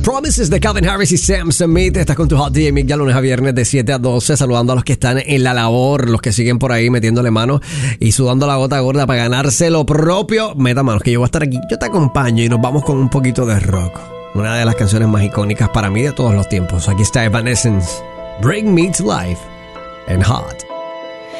Promises de Calvin Harris y Sam Smith. Estás con tu Hot DJ Mick ya lunes a viernes de 7 a 12, saludando a los que están en la labor, los que siguen por ahí metiéndole mano y sudando la gota gorda para ganarse lo propio. Meta manos, que yo voy a estar aquí, yo te acompaño y nos vamos con un poquito de rock. Una de las canciones más icónicas para mí de todos los tiempos. Aquí está Evanescence, Bring Me to Life en Hot